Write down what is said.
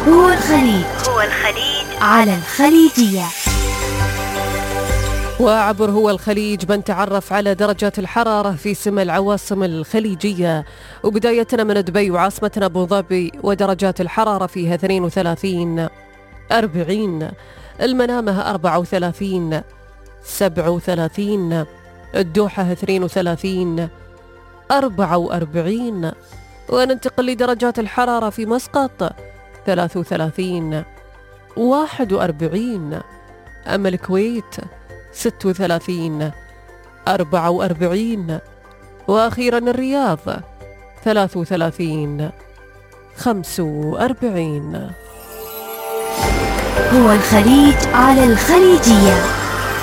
هو الخليج على الخليجية. وعبر هو الخليج بنتعرف على درجات الحرارة في سمى العواصم الخليجية، وبدايتنا من دبي وعاصمتنا أبو ظبي، ودرجات الحرارة فيها 32 40، المنامة 34 37، الدوحة 32 44. وننتقل لدرجات الحرارة في مسقط 33 41، أما الكويت 36 44، وأخيرا الرياض 33 45. هو الخليج على الخليجية.